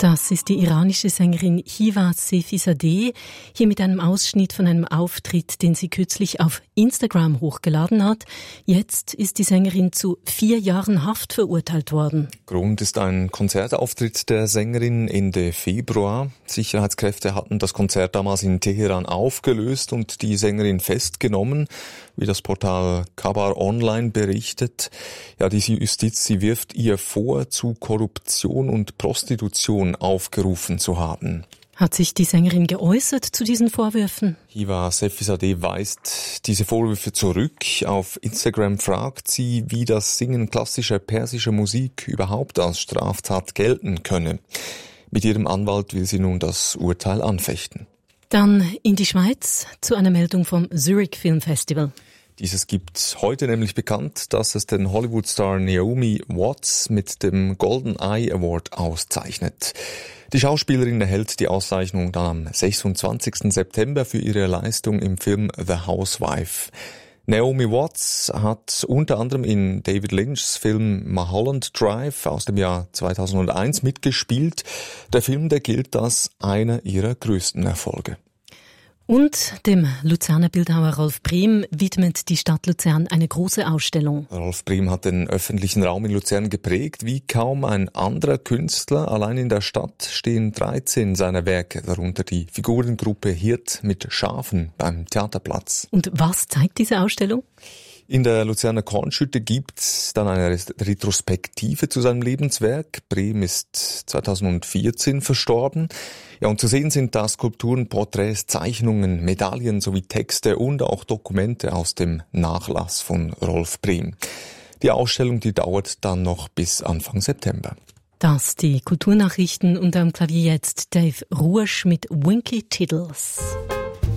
Das ist die iranische Sängerin Hiva Sefizadeh, hier mit einem Ausschnitt von einem Auftritt, den sie kürzlich auf Instagram hochgeladen hat. Jetzt ist die Sängerin zu 4 Jahren Haft verurteilt worden. Grund ist ein Konzertauftritt der Sängerin Ende Februar. Sicherheitskräfte hatten das Konzert damals in Teheran aufgelöst und die Sängerin festgenommen, wie das Portal Khabar Online berichtet. Ja, die Justiz, sie wirft ihr vor, zu Korruption und Prostitution aufgerufen zu haben. Hat sich die Sängerin geäußert zu diesen Vorwürfen? Hiva Sefizadeh weist diese Vorwürfe zurück. Auf Instagram fragt sie, wie das Singen klassischer persischer Musik überhaupt als Straftat gelten könne. Mit ihrem Anwalt will sie nun das Urteil anfechten. Dann in die Schweiz zu einer Meldung vom Zurich Film Festival. Dieses gibt heute nämlich bekannt, dass es den Hollywood-Star Naomi Watts mit dem Golden Eye Award auszeichnet. Die Schauspielerin erhält die Auszeichnung dann am 26. September für ihre Leistung im Film The Housewife. Naomi Watts hat unter anderem in David Lynchs Film Mulholland Drive aus dem Jahr 2001 mitgespielt. Der Film, der gilt als einer ihrer größten Erfolge. Und dem Luzerner Bildhauer Rolf Briem widmet die Stadt Luzern eine große Ausstellung. Rolf Briem hat den öffentlichen Raum in Luzern geprägt wie kaum ein anderer Künstler. Allein in der Stadt stehen 13 seiner Werke, darunter die Figurengruppe Hirt mit Schafen beim Theaterplatz. Und was zeigt diese Ausstellung? In der Luzerner Kornschütte gibt's dann eine Retrospektive zu seinem Lebenswerk. Briem ist 2014 verstorben. Ja, und zu sehen sind da Skulpturen, Porträts, Zeichnungen, Medaillen sowie Texte und auch Dokumente aus dem Nachlass von Rolf Briem. Die Ausstellung, die dauert dann noch bis Anfang September. Das die Kulturnachrichten und am Klavier jetzt Dave Ruesch mit Winky Tiddles.